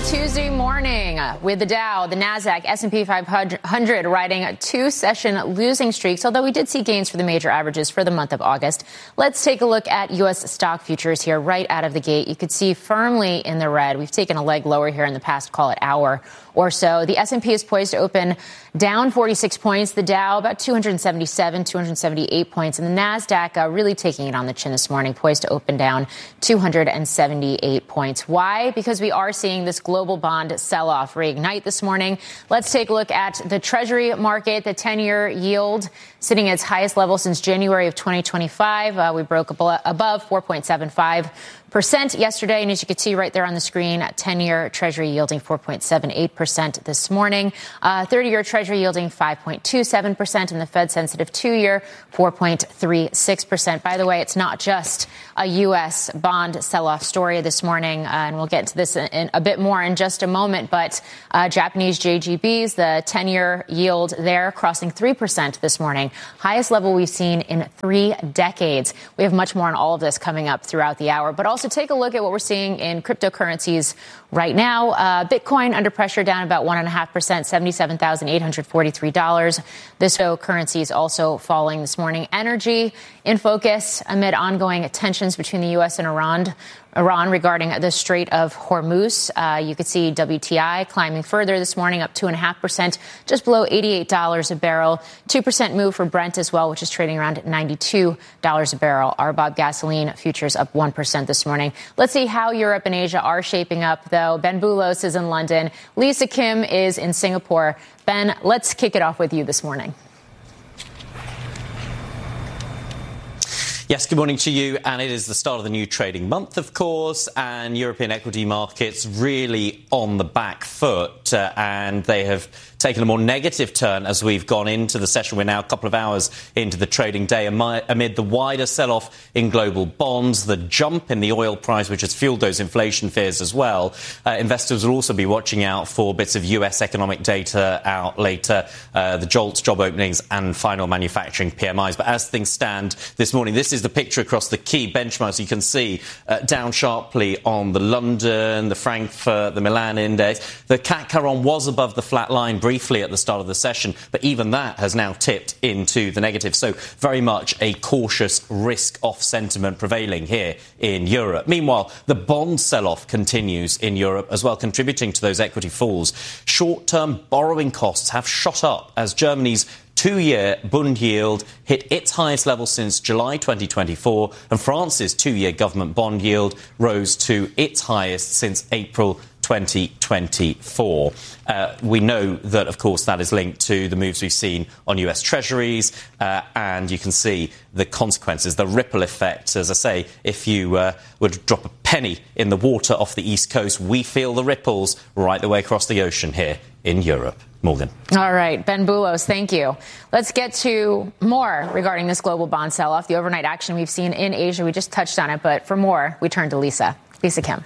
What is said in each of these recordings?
Tuesday morning with the Dow, the Nasdaq, S&P 500 riding a two-session losing streaks, although we did see gains for the major averages for the month of August. Let's take a look at U.S. stock futures here right out of the gate. You could see firmly in the red. We've taken a leg lower here in the past, call it hour or so. The S&P is poised to open down 46 points. The Dow about 277, 278 points. And the Nasdaq really taking it on the chin this morning, poised to open down 278 points. Why? Because we are seeing this global bond sell-off reignite this morning. Let's take a look at the Treasury market. The 10-year yield sitting at its highest level since January of 2025. We broke above 4.75% yesterday. And as you can see right there on the screen, 10-year Treasury yielding 4.78% this morning. 30-year Treasury yielding 5.27%, and the Fed-sensitive 2-year 4.36%. By the way, it's not just a U.S. bond sell-off story this morning, and we'll get to this in a bit more in just a moment, but Japanese JGBs, the 10-year yield there crossing 3% this morning. Highest level we've seen in 3 decades. We have much more on all of this coming up throughout the hour, but also take a look at what we're seeing in cryptocurrencies right now. Bitcoin under pressure, down about 1.5%, $77,843. This currency is also falling this morning. Energy in focus amid ongoing tensions between the U.S. and Iran regarding the Strait of Hormuz. You could see WTI climbing further this morning, up 2.5%, just below $88 a barrel. 2% move for Brent as well, which is trading around $92 a barrel. RBOB gasoline futures up 1% this morning. Let's see how Europe and Asia are shaping up, though. Ben Boulos is in London. Lisa Kim is in Singapore. Ben, let's kick it off with you this morning. Yes, good morning to you. And it is the start of the new trading month, of course, and European equity markets really on the back foot, and they have taken a more negative turn as we've gone into the session. We're now a couple of hours into the trading day amid the wider sell-off in global bonds, the jump in the oil price, which has fueled those inflation fears as well. Investors will also be watching out for bits of US economic data out later, the JOLTS, job openings and final manufacturing PMIs. But as things stand this morning, this is the picture across the key benchmarks. You can see down sharply on the London, the Frankfurt, the Milan index. The CAC Caron was above the flat line briefly at the start of the session, but even that has now tipped into the negative. So very much a cautious risk-off sentiment prevailing here in Europe. Meanwhile, the bond sell-off continues in Europe as well, contributing to those equity falls. Short-term borrowing costs have shot up as Germany's 2-year Bund yield hit its highest level since July 2024, and France's 2-year government bond yield rose to its highest since April 2024. We know that, of course, that is linked to the moves we've seen on US Treasuries, and you can see the consequences, the ripple effect. As I say, if you were to drop a penny in the water off the East Coast, we feel the ripples right the way across the ocean here in Europe. Morgan. All right, Ben Boulos, thank you. Let's get to more regarding this global bond sell-off, the overnight action we've seen in Asia. We just touched on it, but for more, we turn to Lisa Kim.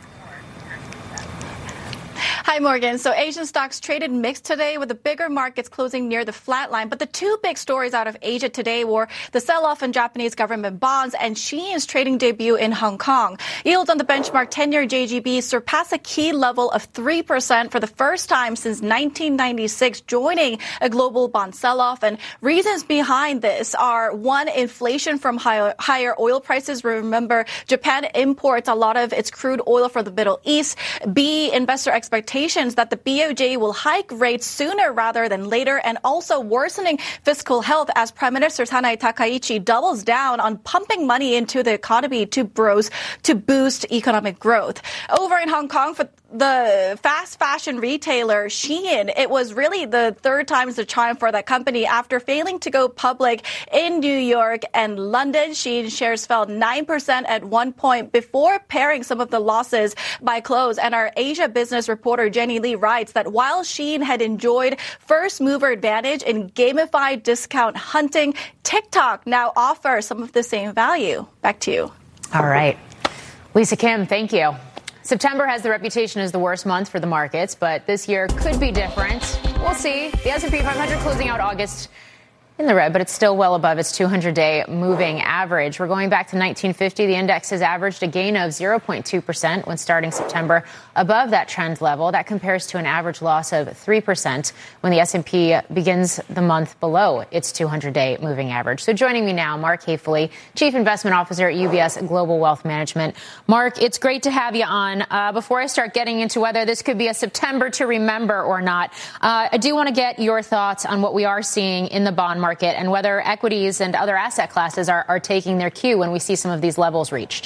Hi, Morgan. So Asian stocks traded mixed today with the bigger markets closing near the flat line. But the two big stories out of Asia today were the sell-off in Japanese government bonds and Shein's trading debut in Hong Kong. Yields on the benchmark 10-year JGB surpassed a key level of 3% for the first time since 1996, joining a global bond sell-off. And reasons behind this are, one, inflation from higher oil prices. Remember, Japan imports a lot of its crude oil from the Middle East. B, investor expectations that the BOJ will hike rates sooner rather than later, and also worsening fiscal health as Prime Minister Sanae Takaichi doubles down on pumping money into the economy to boost economic growth. Over in Hong Kong, for the fast fashion retailer Shein, it was really the third time the charm for that company after failing to go public in New York and London. Shein shares fell 9% at one point before paring some of the losses by close. And our Asia business reporter Jenny Lee writes that while Shein had enjoyed first mover advantage in gamified discount hunting, TikTok now offers some of the same value. Back to you. All right. Lisa Kim, thank you. September has the reputation as the worst month for the markets, but this year could be different. We'll see. The S&P 500 closing out August in the red, but it's still well above its 200-day moving average. We're going back to 1950. The index has averaged a gain of 0.2% when starting September above that trend level. That compares to an average loss of 3% when the S&P begins the month below its 200-day moving average. So joining me now, Mark Haefele, Chief Investment Officer at UBS Global Wealth Management. Mark, it's great to have you on. Before I start getting into whether this could be a September to remember or not, I do want to get your thoughts on what we are seeing in the bond market and whether equities and other asset classes are taking their cue when we see some of these levels reached.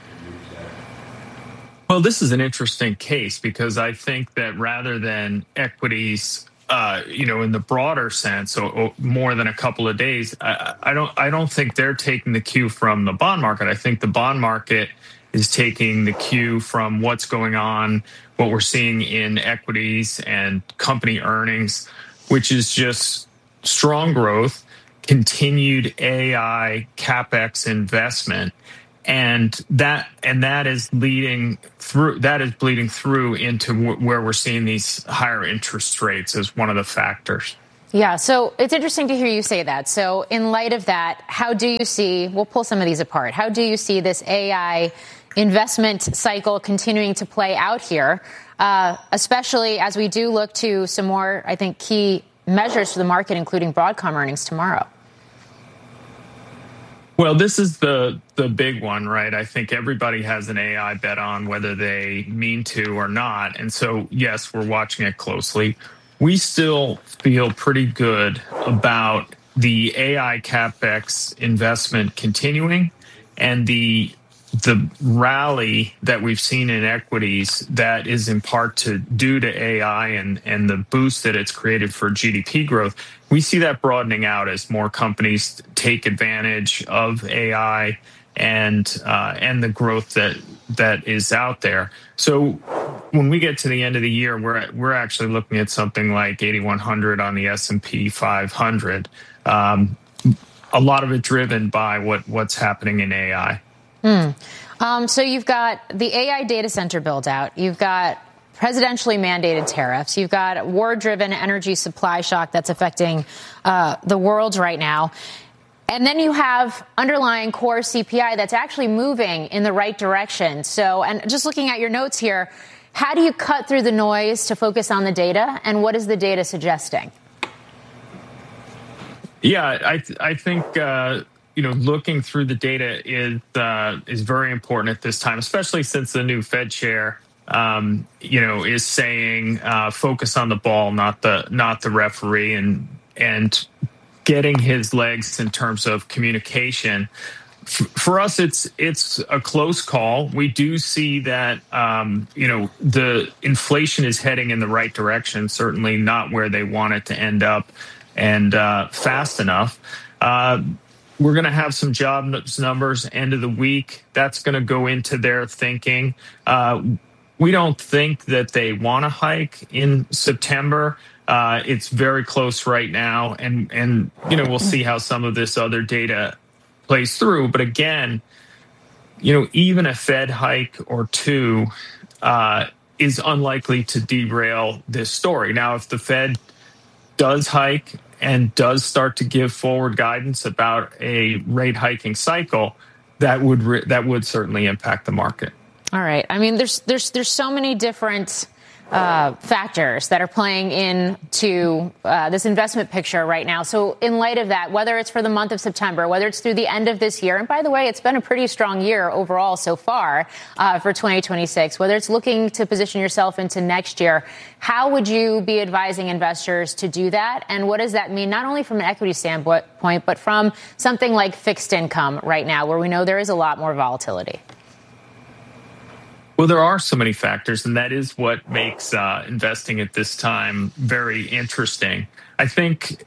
Well, this is an interesting case because I think that rather than equities, in the broader sense, or more than a couple of days, I don't think they're taking the cue from the bond market. I think the bond market is taking the cue from what's going on, what we're seeing in equities and company earnings, which is just strong growth, continued AI CapEx investment, and that is bleeding through into where we're seeing these higher interest rates as one of the factors. Yeah, so it's interesting to hear you say that. So in light of that, how do you see, we'll pull some of these apart, how do you see this AI investment cycle continuing to play out here, especially as we do look to some more, I think, key measures for the market, including Broadcom earnings tomorrow? Well, this is the big one, right? I think everybody has an AI bet on, whether they mean to or not. And so, yes, we're watching it closely. We still feel pretty good about the AI CapEx investment continuing and the rally that we've seen in equities that is in part due to AI and the boost that it's created for GDP growth. We see that broadening out as more companies take advantage of AI and the growth that is out there. So when we get to the end of the year, we're actually looking at something like 8,100 on the S&P 500. A lot of it driven by what's happening in AI. So you've got the AI data center build out. You've got presidentially mandated tariffs. You've got a war-driven energy supply shock that's affecting the world right now. And then you have underlying core CPI that's actually moving in the right direction. So, and just looking at your notes here, how do you cut through the noise to focus on the data? And what is the data suggesting? Yeah, I think looking through the data is very important at this time, especially since the new Fed chair, is saying focus on the ball, not the referee, and getting his legs in terms of communication. For us, it's a close call. We do see that the inflation is heading in the right direction. Certainly not where they want it to end up, and fast enough. We're going to have some jobs numbers end of the week. That's going to go into their thinking. We don't think that they want to hike in September. It's very close right now, and we'll see how some of this other data plays through. But again, even a Fed hike or two is unlikely to derail this story. Now, if the Fed does hike and does start to give forward guidance about a rate hiking cycle, that would certainly impact the market. All right. I mean, there's so many different factors that are playing into this investment picture right now. So in light of that, whether it's for the month of September, whether it's through the end of this year, and by the way, it's been a pretty strong year overall so far for 2026, whether it's looking to position yourself into next year, how would you be advising investors to do that? And what does that mean, not only from an equity standpoint, but from something like fixed income right now, where we know there is a lot more volatility? Well, there are so many factors, and that is what makes investing at this time very interesting. I think,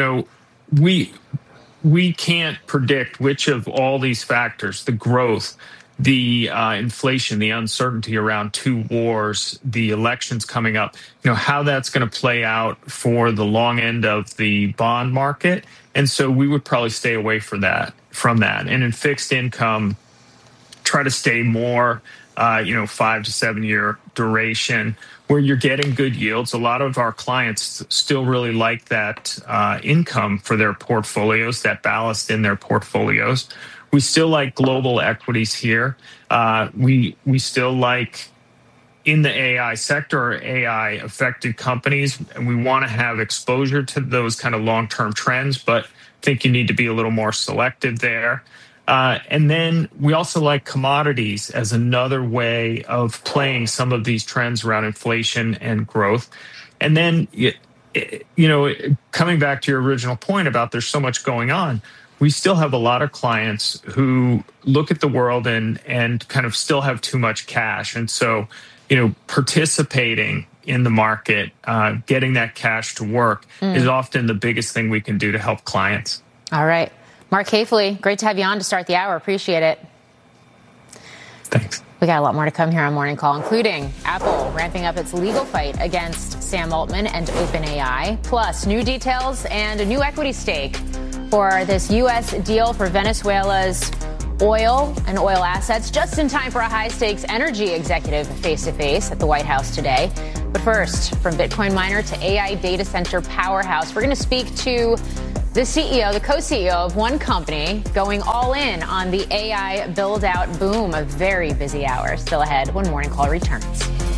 we can't predict which of all these factors, the growth, the inflation, the uncertainty around two wars, the elections coming up, how that's going to play out for the long end of the bond market. And so we would probably stay away from that. And in fixed income, try to stay more 5 to 7 year duration, where you're getting good yields. A lot of our clients still really like that income for their portfolios, that ballast in their portfolios. We still like global equities here. We still like in the AI sector or AI affected companies, and we want to have exposure to those kind of long-term trends, but think you need to be a little more selective there. And then we also like commodities as another way of playing some of these trends around inflation and growth. And then, coming back to your original point about there's so much going on, we still have a lot of clients who look at the world and kind of still have too much cash. And so, participating in the market, getting that cash to work is often the biggest thing we can do to help clients. All right. Mark Haefele, great to have you on to start the hour. Appreciate it. Thanks. We got a lot more to come here on Morning Call, including Apple ramping up its legal fight against Sam Altman and OpenAI, plus new details and a new equity stake for this U.S. deal for Venezuela's oil and oil assets, just in time for a high-stakes energy executive face-to-face at the White House today. But first, from Bitcoin miner to AI data center powerhouse, we're going to speak to the CEO, the co-CEO of one company going all in on the AI build-out boom. A very busy hour still ahead when Morning Call returns.